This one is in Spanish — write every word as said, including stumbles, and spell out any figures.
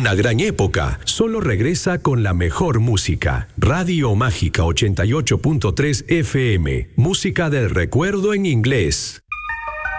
una gran época solo regresa con la mejor música. Radio Mágica ochenta y ocho punto tres F M. Música del recuerdo en inglés.